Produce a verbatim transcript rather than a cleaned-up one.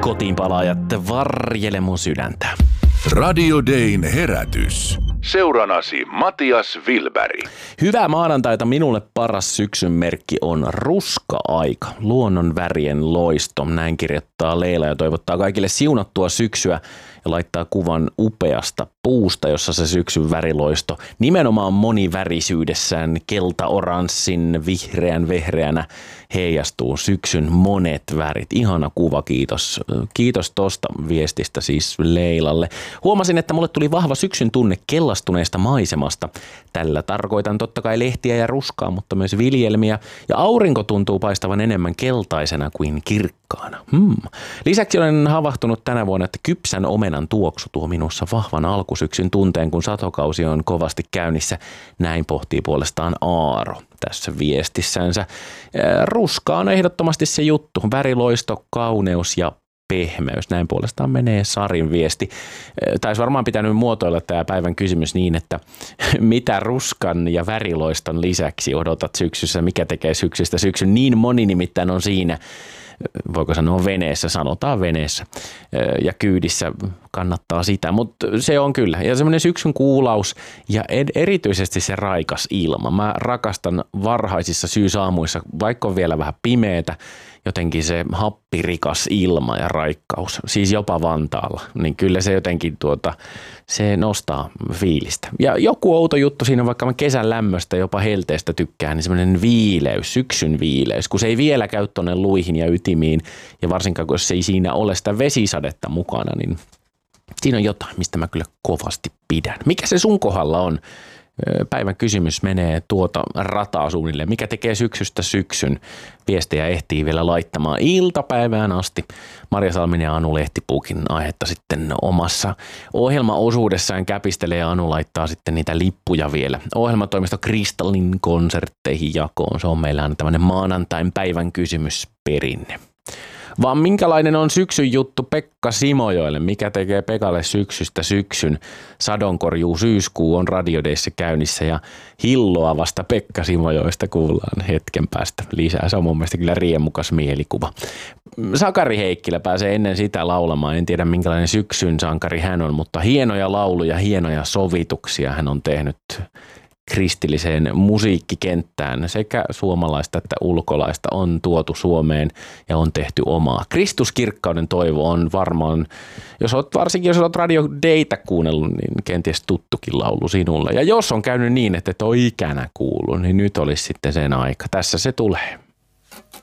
kotiinpalaajat, varjele mun sydäntä. Radio Dayn herätys. Seuranasi Matias Wilberg. Hyvää maanantaita. Minulle paras syksyn merkki on ruska-aika. Luonnon värien loisto. Näin kirjoittaa Leila ja toivottaa kaikille siunattua syksyä ja laittaa kuvan upeasta puusta, jossa se syksyn väriloisto nimenomaan monivärisyydessään kelta-oranssin, vihreän, vehreänä heijastuu syksyn monet värit. Ihana kuva, kiitos. Kiitos tosta viestistä siis Leilalle. Huomasin, että mulle tuli vahva syksyn tunne kellastuneesta maisemasta. Tällä tarkoitan totta kai lehtiä ja ruskaa, mutta myös viljelmiä. Ja aurinko tuntuu paistavan enemmän keltaisena kuin kirkkaana. Hmm. Lisäksi olen havahtunut tänä vuonna, että kypsän omenan tuoksu tuo minussa vahvan alkusyksyn tunteen, kun satokausi on kovasti käynnissä. Näin pohtii puolestaan Aaro tässä viestissänsä. Ruska on ehdottomasti se juttu. Väriloisto, kauneus ja pehmeys. Näin puolestaan menee Sarin viesti. Taisi varmaan pitänyt muotoilla tämä päivän kysymys niin, että mitä ruskan ja väriloiston lisäksi odotat syksyssä, mikä tekee syksystä syksyn. Niin moni nimittäin on siinä, voiko sanoa veneessä, sanotaan veneessä ja kyydissä kannattaa sitä, mutta se on kyllä. Ja semmoinen syksyn kuulaus ja erityisesti se raikas ilma. Mä rakastan varhaisissa syysaamuissa, vaikka on vielä vähän pimeätä, jotenkin se happirikas ilma ja raikkaus, siis jopa Vantaalla, niin kyllä se jotenkin tuota, se nostaa fiilistä. Ja joku outo juttu siinä, vaikka mä kesän lämmöstä jopa helteestä tykkään, niin semmoinen viileys, syksyn viileys, kun se ei vielä käy tonne luihin ja ytimiin, ja varsinkaan kun se ei siinä ole sitä vesisadetta mukana, niin siinä on jotain, mistä mä kyllä kovasti pidän. Mikä se sun kohdalla on? Päivän kysymys menee tuota rataa suunnilleen. Mikä tekee syksystä syksyn? Viestejä ehtii vielä laittamaan iltapäivään asti. Marja Salminen ja Anu Lehtipuukin aihetta sitten omassa ohjelmaosuudessaan käpistelee ja Anu laittaa sitten niitä lippuja vielä ohjelmatoimisto Kristallin konsertteihin jakoon. Se on meillä aina tämmöinen maanantain päivän kysymysperinne. Vaan minkälainen on syksyn juttu Pekka Simojoelle? Mikä tekee Pekalle syksystä syksyn? Sadonkorjuu syyskuu on Radio Dayssä käynnissä ja hilloa vasta Pekka Simojoista kuullaan hetken päästä lisää. Se on mun mielestä kyllä riemukas mielikuva. Sakari Heikkilä pääsee ennen sitä laulamaan. En tiedä minkälainen syksyn sankari hän on, mutta hienoja lauluja, hienoja sovituksia hän on tehnyt kristilliseen musiikkikenttään. Sekä suomalaista että ulkolaista on tuotu Suomeen ja on tehty omaa. Kristuskirkkauden toivo on varmaan, jos olet, varsinkin jos olet Radio Daytä kuunnellut, niin kenties tuttukin laulu sinulle. Ja jos on käynyt niin, että et ole ikänä kuullut, niin nyt olisi sitten sen aika. Tässä se tulee.